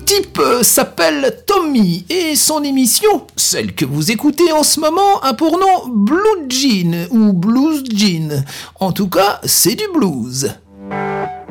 type s'appelle Tommy et son émission, celle que vous écoutez en ce moment, a pour nom Blue Jean ou Blues Jean. En tout cas, c'est du blues.